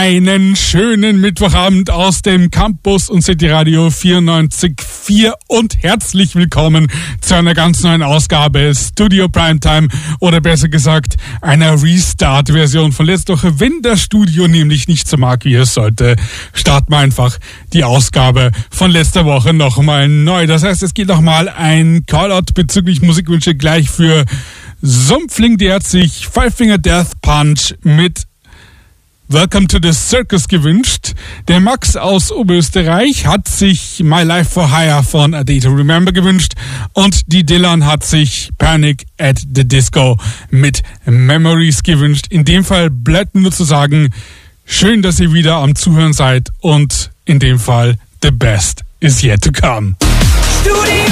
Einen schönen Mittwochabend aus dem Campus und City Radio 94.4 und herzlich willkommen zu einer ganz neuen Ausgabe Studio Primetime oder besser gesagt einer Restart-Version von letzter Woche. Wenn das Studio nämlich nicht so mag, wie es sollte, starten wir einfach die Ausgabe von letzter Woche nochmal neu. Das heißt, es geht nochmal ein Callout bezüglich Musikwünsche gleich für Sumpfling, der hat sich Five Finger Death Punch mit Welcome to the Circus gewünscht. Der Max aus Oberösterreich hat sich My Life for Hire von A Day to Remember gewünscht und die Dylan hat sich Panic at the Disco mit Memories gewünscht. In dem Fall bleibt nur zu sagen, schön, dass ihr wieder am Zuhören seid und in dem Fall the best is yet to come. Studio